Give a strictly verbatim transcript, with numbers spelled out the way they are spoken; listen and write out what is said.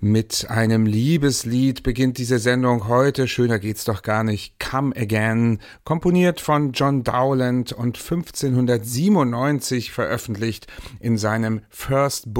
Mit einem Liebeslied beginnt diese Sendung heute. Schöner geht's doch gar nicht. Come Again, komponiert von John Dowland und fünfzehnhundertsiebenundneunzig veröffentlicht in seinem First Book